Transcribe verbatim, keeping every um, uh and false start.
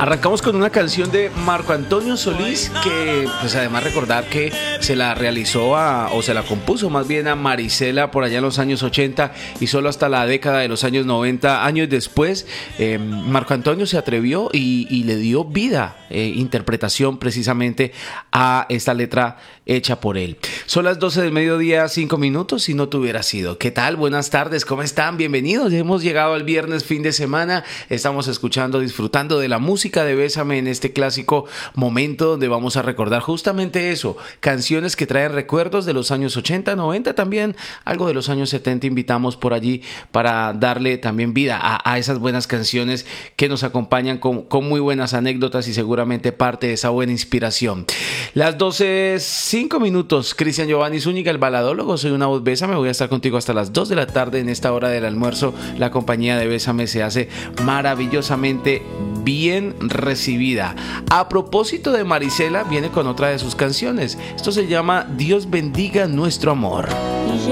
Arrancamos con una canción de Marco Antonio Solís que, pues además recordar que se la realizó a, o se la compuso más bien a Marisela por allá en los años ochenta y solo hasta la década de los años noventa, años después, eh, Marco Antonio se atrevió y, y le dio vida, eh, interpretación precisamente a esta letra hecha por él. Son las doce del mediodía, cinco minutos, si no te hubiera sido. ¿Qué tal? Buenas tardes, ¿cómo están? Bienvenidos. Hemos llegado al viernes, fin de semana. Estamos escuchando, disfrutando de la música de Bésame en este clásico momento donde vamos a recordar justamente eso. Canciones que traen recuerdos de los años ochenta, noventa, también algo de los años setenta. Invitamos por allí para darle también vida a, a esas buenas canciones que nos acompañan con, con muy buenas anécdotas y seguramente parte de esa buena inspiración. Las doce, cinco minutos. Cristian Giovanni Zúñiga, el baladólogo. Soy una voz Bésame. Voy a estar contigo hasta las dos de la tarde en esta hora del almuerzo. La compañía de Bésame se hace maravillosamente bien recibida. A propósito de Marisela, viene con otra de sus canciones. Esto se llama Dios bendiga nuestro amor.